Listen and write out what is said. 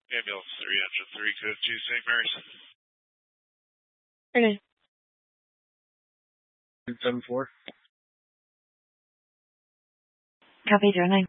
Ambulance 3 after 3 code 2 St. Mary's. Okay. 274. Copy, 09.